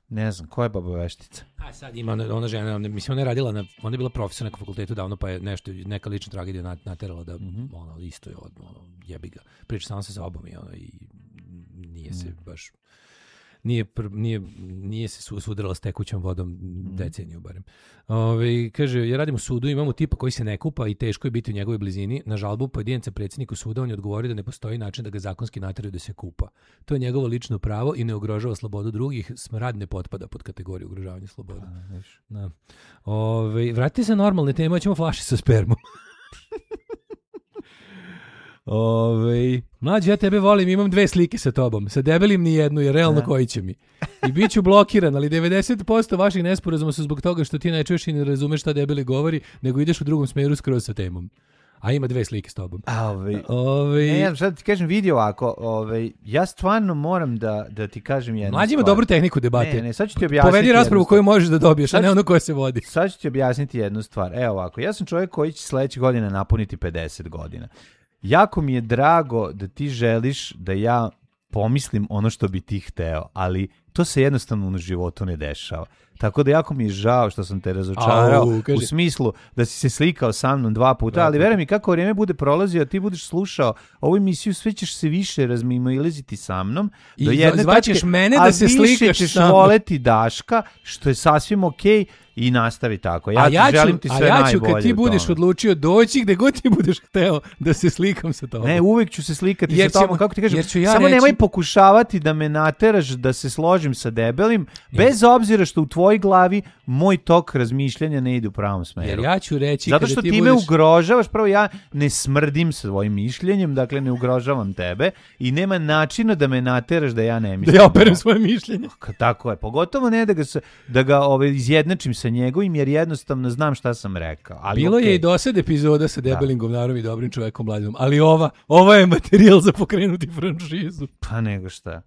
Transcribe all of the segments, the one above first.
Ne znam, koja je baba veštica? A sad ima ona žena, ona je radila ona je bila profesor na fakultetu davno, pa je neka lična tragedija naterala da isto je jebi ga. Priča samo sa sobom i nije se baš nije se sudarala s tekućom vodom deceniju barem. Kaže, ja radim u sudu, imamo tipa koji se ne kupa i teško je biti u njegovoj blizini. Na žalbu pojedinca predsjedniku suda on je odgovorio da ne postoji način da ga zakonski nateraju da se kupa. To je njegovo lično pravo i ne ugrožava slobodu drugih. Smrad ne potpada pod kategoriju ugrožavanja slobode. Da. Vratite se normalne teme, ćemo flaši sa spermom. Mlađe, ja tebe volim, imam 2 slike sa tobom. Sa debelim ni jednu, jer realno koji će mi. I bit ću blokiran, ali 90% vaših nesporazuma su zbog toga što ti ne čuješ i ne razumeš šta debeli govori, nego ideš u drugom smeru skroz sa temom. A ima 2 slike s tobom. Ja sad ti kažem, vidi ovako, ja stvarno moram da ti kažem jednu Mlađe ima dobru tehniku debate. Ne, sad ću ti objasniti. Povedi raspravu koju možeš da dobiješ, a ne ono koja se vodi. Sad ću ti objasniti jednu stvar. Evo ovako, ja sam čovjek koji će sledeće godine napuniti 50 godina. Jako mi je drago da ti želiš da ja pomislim ono što bi ti hteo, ali to se jednostavno u životu ne dešava. Tako da jako mi je žao što sam te razočarao u smislu da si se slikao sa mnom 2 puta, ali veruj mi kako vrijeme bude prolazio, a ti budeš slušao ovu emisiju, sve ćeš se više razmimoilaziti sa mnom. I zvaćeš mene da se slikaš ćeš voleti Daška, što je sasvim okej. I nastavi tako. Želim ti sve najbolje. A ja ću kad ti budeš odlučio doći gdje god ti budeš hteo da se slikam sa tobom. Ne, uvijek ću se slikati sa tobom. Kako ti kažem, samo nemoj pokušavati da me nateraš da se složim sa debelim, bez obzira što u tvojoj glavi moj tok razmišljanja ne ide u pravom smeru. Jer ja ću reći zato što ti me ugrožavaš, prvo ja ne smrdim sa svojim mišljenjem, dakle ne ugrožavam tebe i nema načina da me nateraš da ja ne mislim. Da ja operem svoje mišljenje. Tako je, pogotovo ne da ga izjednačim sa njegovim, jer jednostavno znam šta sam rekao. Ali bilo je i dosad epizoda sa debelim govnarom i dobrim čovekom mladim, ali ova je materijal za pokrenuti franšizu. Pa nego šta.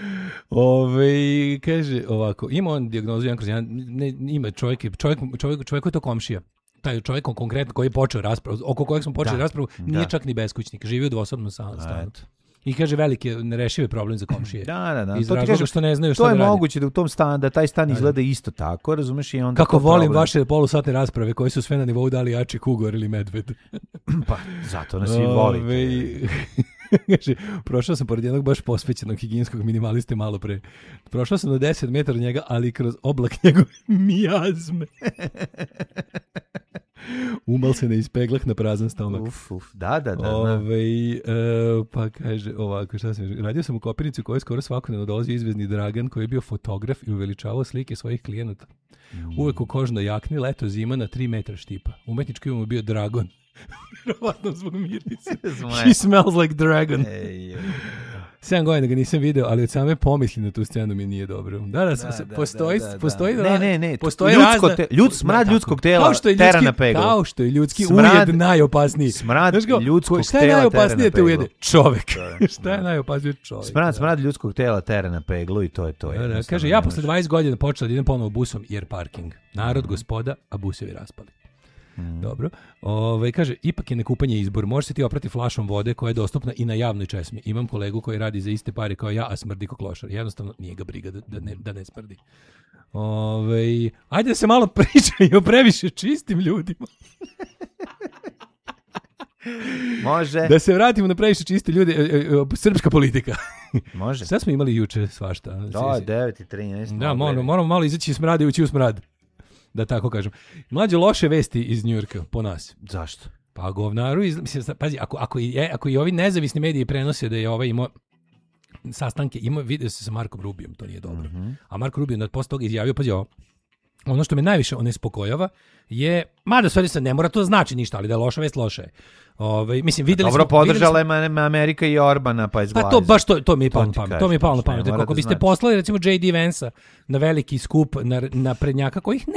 Kaže ovako, ima on dijagnozu 1/1, ima čovjek je to komšija. Taj čovjek konkretno koji je počeo raspravu, oko kojeg smo počeli raspravu, nije čak ni beskućnik, živi u dvosobnom stanu. I kaže veliki nerešivi problem za komšije. Da. Iz razloga što ne znaju šta da radi. To je moguće da u tom stanu, da taj stan izgleda isto tako, razumeš? I onda kako volim vaše polusatne rasprave koje su sve na nivou da li jači kugor ili medved. Pa, zato nas i volite. Kaže, prošao sam pored jednog baš posvećenog higijenskog minimaliste malo pre. Prošao sam na 10 metara od njega, ali kroz oblak njegove mijazme. Umal se ne ispeglah na prazan stomak. Da. Pa kaže ovako, šta sam radio sam u Kopirnici u kojoj skoro svakodnevno dolazi izvezni Dragan koji je bio fotograf i uveličavao slike svojih klijenata. Uvek u kožnoj jakni, leto zima na 3 metra štipa. Umetnički mu je bio Dragon. Vjerovatno zbog mirisa. He smells like Dragon. 7 godina ga nisam video, ali od same pomisli na tu scenu mi nije dobro. Postoji smrad ljudskog tela tera na peglu. Kao što je ljudski ujed najopasniji. Smrad ljudskog tela tera na peglu. Šta je najopasnije te ujede? Čovek. Šta je najopasnije? Čovek. Smrad ljudskog tela tera na peglu i to je to. Kaže, ja posle 20 godina počela da idem ponovo busom jer parking. Narod gospoda, a busevi raspali. Dobro. Kaže, ipak je nekupanje izbor. Može se ti oprati flašom vode koja je dostupna i na javnoj česmi. Imam kolegu koji radi za iste pare kao ja, a smrdi ko klošar. Jednostavno nije ga briga da ne smrdi. Ajde da se malo priča o previše čistim ljudima. Može. Da se vratimo na previše čiste ljude. Srpska politika. Može. Sad smo imali juče svašta. 9:13. Da, moramo malo izaći iz smrada i ući u smrad. Da tako kažem. Mlađe loše vesti iz Njujorka po nas. Zašto? Pa govnaru, pazi, ako i ovi nezavisni mediji prenose da je imao sastanke, vidio se sa Markom Rubijom, to nije dobro. A Marko Rubio posle toga izjavio, pazi ono što me najviše onespokojava je, mada stvari sad ne mora to znači ništa, ali da je loša vest, loša je. Mislim, dobro, podržala je Amerika i Orbana, pa izgleda. Pa to mi je palo na pamet. Kako biste poslali recimo J.D. Vansa na veliki skup na prednjaka kojih